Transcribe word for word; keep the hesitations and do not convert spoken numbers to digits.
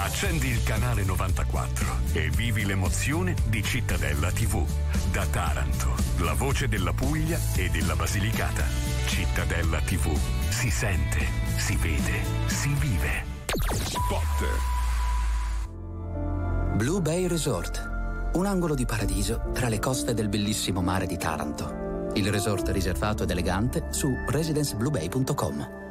Accendi il canale novantaquattro e vivi l'emozione di Cittadella tivù. Da Taranto, la voce della Puglia e della Basilicata. Cittadella tivù. Si sente, si vede, si vive. Spot. Blue Bay Resort. Un angolo di paradiso tra le coste del bellissimo mare di Taranto. Il resort riservato ed elegante su residenze blue bay punto com.